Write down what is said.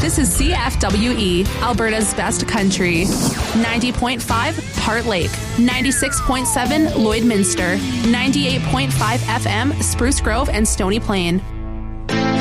This is CFWE, Alberta's best country. 90.5 Heart Lake, 96.7 Lloydminster, 98.5 FM Spruce Grove and Stony Plain.